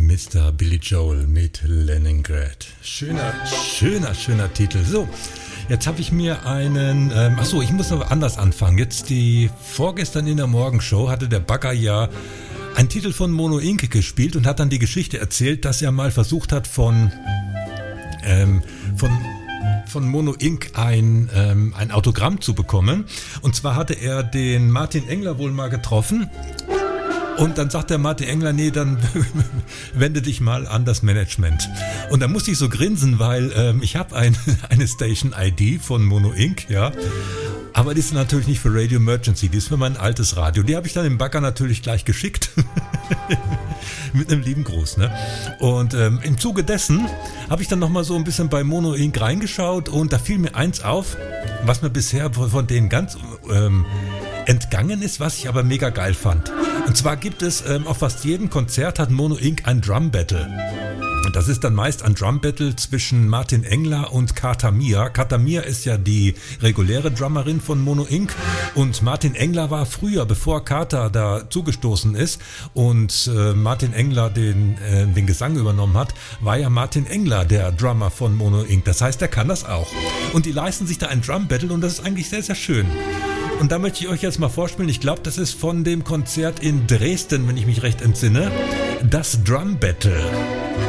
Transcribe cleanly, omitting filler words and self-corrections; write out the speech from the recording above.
Mr. Billy Joel mit Leningrad. Schöner Titel. So, jetzt habe ich mir einen... ich muss aber anders anfangen. Jetzt vorgestern in der Morgenshow hatte der Bagger ja einen Titel von Mono Inc. gespielt und hat dann die Geschichte erzählt, dass er mal versucht hat von Mono Inc. ein Autogramm zu bekommen. Und zwar hatte er den Martin Engler wohl mal getroffen. Und dann sagt der Martin Engler, nee, dann wende dich mal an das Management. Und da musste ich so grinsen, weil ich habe eine Station-ID von Mono Inc., ja. Aber die ist natürlich nicht für Radio Emergency, die ist für mein altes Radio. Die habe ich dann dem Bagger natürlich gleich geschickt. Mit einem lieben Gruß, ne? Und im Zuge dessen habe ich dann nochmal so ein bisschen bei Mono Inc. reingeschaut und da fiel mir eins auf, was mir bisher von denen ganz entgangen ist, was ich aber mega geil fand. Und zwar gibt es auf fast jedem Konzert hat Mono Inc. ein Drum Battle. Und das ist dann meist ein Drum Battle zwischen Martin Engler und Kata Mia. Kata Mia ist ja die reguläre Drummerin von Mono Inc. Und Martin Engler war früher, bevor Kata da zugestoßen ist und Martin Engler den Gesang übernommen hat, war ja Martin Engler der Drummer von Mono Inc. Das heißt, er kann das auch. Und die leisten sich da ein Drum Battle und das ist eigentlich sehr, sehr schön. Und da möchte ich euch jetzt mal vorspielen, ich glaube, das ist von dem Konzert in Dresden, wenn ich mich recht entsinne, das Drum Battle.